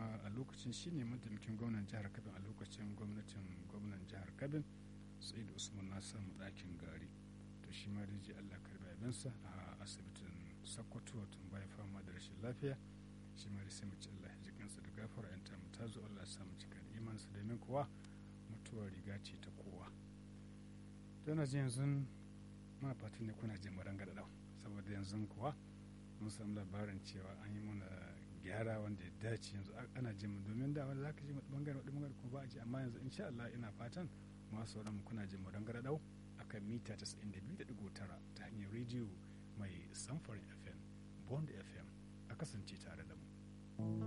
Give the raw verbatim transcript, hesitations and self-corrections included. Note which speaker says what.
Speaker 1: kuma a lokacin shine mataimakin gwamnan jihar Kebbi a lokacin gwamnatin gwamnan jihar Kebbi Sa'id Usman na samu ɗakin gari to shi ma da ji Allah karbi abinsa a asibitin Sokoto wato bayan fama da rashin lafiya shi ma da sai mu ci Allah ya ji kansa da gafara yan ta mu tazo Allah ya sa mu cika da imansa domin kuwa mutuwar riga ce ta kowa to na ji yanzu muna fatan ne kuna jin maranga da dau saboda yanzu kuwa mun samu labarin cewa an yi mana gyara wanda ya dace yanzu ana jin mu domin da wanda zaka ji mu bangare wadda bangare kuma ba a ji amma yanzu insha Allah ina fatan masu sauran kuna jin mu dangara dau akan mita casa'in da biyu da digo tara ta hanyar rediyo mai samfarin F M Bond F M a kasance tare da mu.